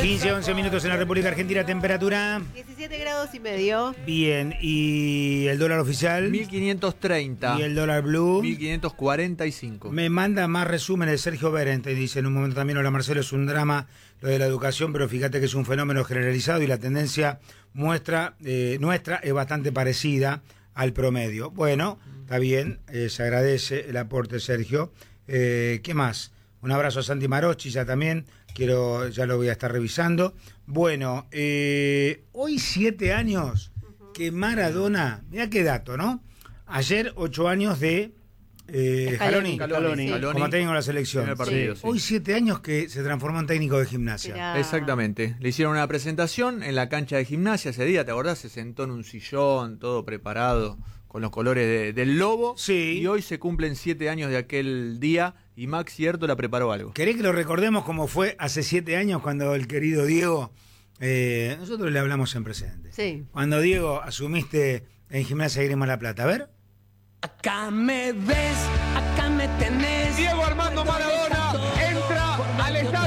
15, 11 minutos en la República Argentina, temperatura 17 grados y medio. bien, y el dólar oficial 1530. y el dólar blue 1545. me manda más resúmenes de Sergio Berente, dice en un momento también. Hola Marcelo, es un drama lo de la educación, pero fíjate que es un fenómeno generalizado y la tendencia nuestra es bastante parecida al promedio. Bueno, está bien, se agradece el aporte, Sergio. ¿Qué más? Un abrazo a Santi Marochi, ya también, ya lo voy a estar revisando. Bueno, hoy 7 años que Maradona, mirá qué dato, ¿no? Ayer 8 años de Scaloni como técnico de la selección. Partido, sí. Hoy 7 años que se transformó en técnico de gimnasia. Mirá. Exactamente. Le hicieron una presentación en la cancha de gimnasia ese día, ¿te acordás? Se sentó en un sillón, todo preparado, con los colores del lobo. Sí. Y hoy se cumplen 7 años de aquel día y Max Cierto la preparó algo. ¿Querés que lo recordemos como fue hace 7 años cuando el querido Diego, nosotros le hablamos en presente? Sí. Cuando Diego asumiste en Gimnasia Grima La Plata, a ver. Acá me ves, acá me tenés. Diego Armando Maradona.